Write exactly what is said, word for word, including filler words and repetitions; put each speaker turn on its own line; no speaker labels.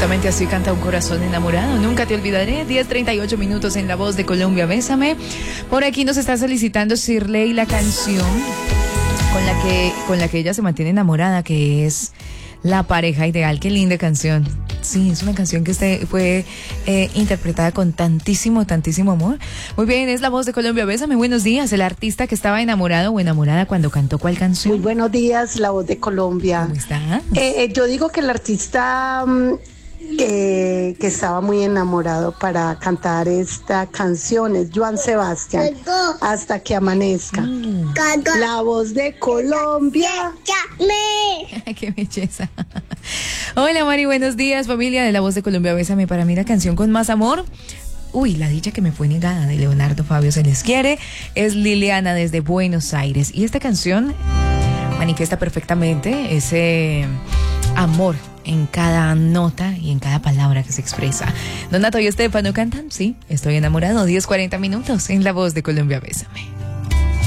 Justamente así canta un corazón enamorado. Nunca te olvidaré. diez treinta y ocho minutos en La Voz de Colombia. Bésame. Por aquí nos está solicitando Shirley la canción con la que, con la que ella se mantiene enamorada, que es La Pareja Ideal. Qué linda canción. Sí, es una canción que este fue eh, interpretada con tantísimo, tantísimo amor. Muy bien, es La Voz de Colombia. Bésame, buenos días. El artista que estaba enamorado o enamorada cuando cantó ¿cuál canción?
Muy buenos días, La Voz de Colombia.
¿Cómo está?
Eh, yo digo que el artista um, que, que estaba muy enamorado para cantar esta canción es Joan Sebastián, Hasta que amanezca. Mm. La Voz de Colombia.
¡Qué belleza! Hola Mari, buenos días, familia de La Voz de Colombia. Bésame para mí la canción con más amor. Uy, La dicha que me fue negada, de Leonardo Fabio Se les quiere. Es Liliana desde Buenos Aires. Y esta canción manifiesta perfectamente ese amor en cada nota y en cada palabra que se expresa. Donato y Estefano cantan, sí, estoy enamorado. diez cuarenta minutos en La Voz de Colombia. Bésame.